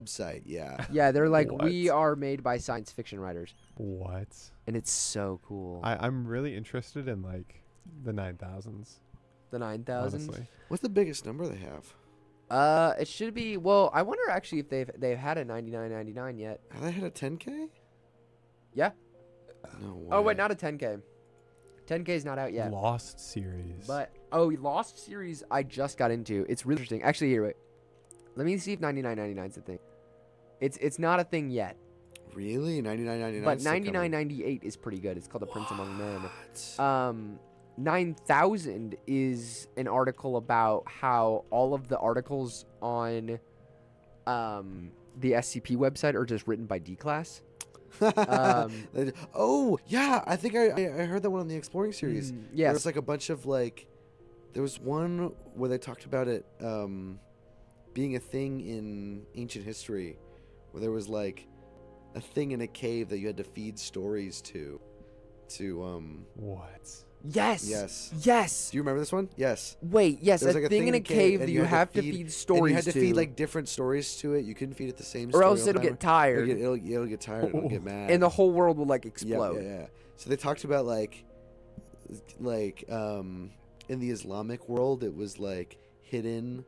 website. Yeah. Yeah, they're like, What? we are made by science fiction writers, What? and it's so cool. I'm really interested in like the 9000s. The 9000s. Honestly, What's the biggest number they have? It should be. Well, I wonder actually if they've had a 99.99 yet. Have they had a 10K? Yeah. No way. Oh wait, not a 10K. 10K is not out yet. Lost series. But Lost series I just got into. It's really interesting. Actually, here, wait. Let me see if 99.99 is a thing. It's not a thing yet. Really? 99.99. But 99.98 is pretty good. It's called The Prince Among Men. What? 9,000 is an article about how all of the articles on the SCP website are just written by D-Class. Oh yeah, I think I heard that one on the Exploring series. Yes. There was like a bunch of like, there was one where they talked about it being a thing in ancient history, where there was like a thing in a cave that you had to feed stories to. What? Yes. Yes. Yes. Do you remember this one? Yes. Wait, yes, There was, a like, thing in a cave and that you have to feed stories and you had to to. feed like different stories to it. You couldn't feed it the same or story. else all the it'll time. get tired. It'll get tired. It'll get mad. And the whole world will like Yeah, explode. yeah. So they talked about like in the Islamic world, it was like hidden,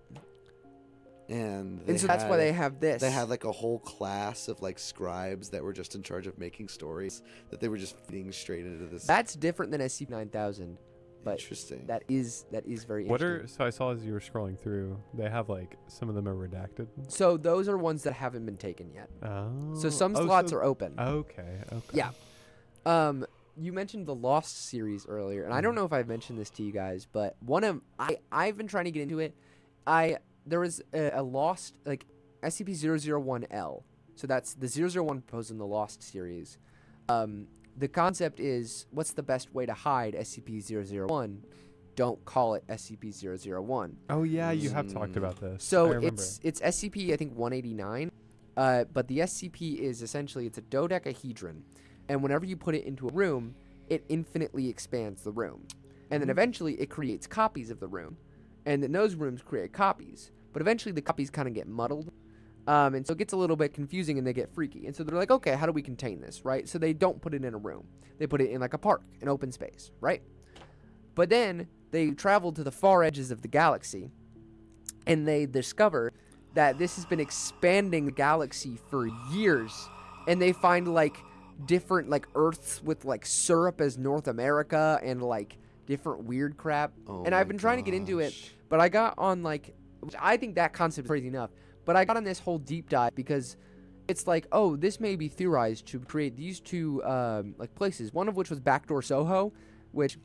and So that's why they have this. They had like a whole class of like scribes that were just in charge of making stories that they were just feeding straight into this. That's different than SCP-9000, but Interesting. that is very What interesting. are so I saw as you were scrolling through, they have like some of them are redacted. So those are ones that haven't been taken yet. Oh. So some slots are open. Okay. Yeah. You mentioned the Lost series earlier, and I don't know if I've mentioned this to you guys, but I've been trying to get into it. There was a Lost, like SCP-001L. So that's the 001 proposed in the Lost series. The concept is, what's the best way to hide SCP-001? Don't call it SCP-001. Oh yeah, you have talked about this. I So remember. it's SCP, I think 189. But the SCP is essentially, it's a dodecahedron. And whenever you put it into a room, it infinitely expands the room. And then eventually it creates copies of the room. And then those rooms create copies. But eventually the copies kind of get muddled. And so it gets a little bit confusing and they get freaky. And so they're like, okay, how do we contain this, right? So they don't put it in a room. They put it in like a park, an open space, right? But then they travel to the far edges of the galaxy. And they discover that this has been expanding the galaxy for years. And they find like different like Earths with like syrup as North America and like different weird crap. Oh And I've been trying to get into it, but I got on like, I think that concept is crazy enough, but I got on this whole deep dive because it's like, oh, this may be theorized to create these two like places, one of which was Backdoor Soho, which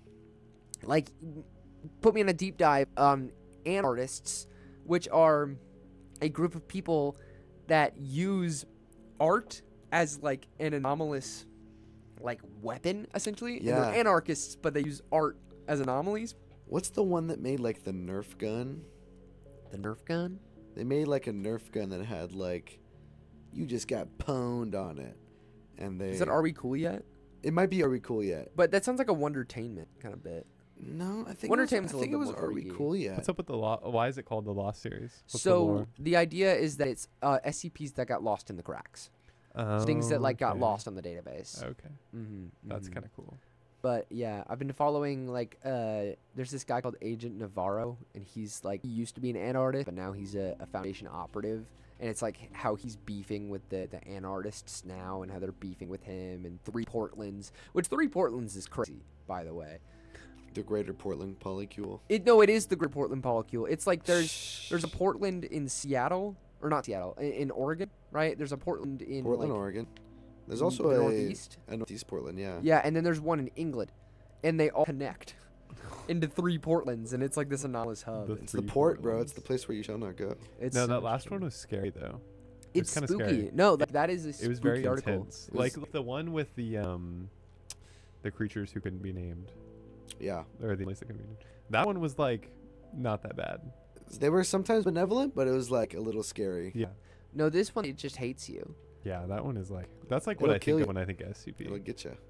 like put me in a deep dive on anartists, which are a group of people that use art as like an anomalous like weapon essentially. And Yeah. they're anarchists, but they use art as anomalies. What's the one that made like the Nerf gun? The Nerf gun? They made like a Nerf gun that had like, you just got pwned on it, and they. Is that Are We Cool Yet? It might be Are We Cool Yet? But that sounds like a Wondertainment kind of bit. No, I think Wonder it was, Tame's a I think it little was bit more Are We freaky. Cool Yet? What's up with the why is it called the Lost series? What's the So lore? the idea is that it's SCPs that got lost in the cracks. Things that like got Okay. lost on the database. Okay, Mm-hmm, that's kind of cool. But yeah, I've been following like there's this guy called Agent Navarro, and he's like, he used to be an anarchist, but now he's a Foundation operative, and it's like how he's beefing with the anarchists now, and how they're beefing with him, and Three Portlands, which Three Portlands is crazy, by the way. The Greater Portland Polycule. It is the Great Portland Polycule. It's like there's a Portland in Seattle, or not Seattle, in Oregon, right? There's a Portland in Portland, like, Oregon. There's the also a Northeast. Northeast Portland, yeah. Yeah, and then there's one in England, and they all connect into Three Portlands, and it's like this anomalous hub. The It's the Three port, bro. Portlands. It's the place where you shall not go. It's No, so that last interesting. one was scary though. It's kinda spooky. scary. No, like, that is a spooky It was very article. intense. It was- Like the one with the creatures who couldn't be named, Yeah. or the place that couldn't be named. That one was like not that bad. They were sometimes benevolent, but it was like a little scary. Yeah, No, this one, it just hates you. yeah. That one is like that's like It'll what I kill think you. of when I think SCP. It'll get you.